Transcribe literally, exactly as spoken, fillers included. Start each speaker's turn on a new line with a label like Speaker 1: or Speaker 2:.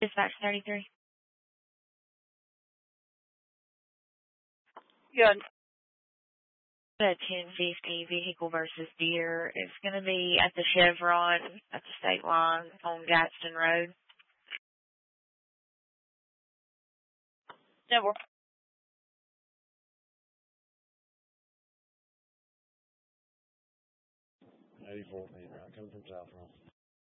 Speaker 1: Dispatch thirty-three.
Speaker 2: Good.
Speaker 1: A ten fifty vehicle versus Deer. It's going to be at the Chevron at the state line on Gadsden Road.
Speaker 2: Never.
Speaker 3: eighty-four feet, right, coming from South Roll.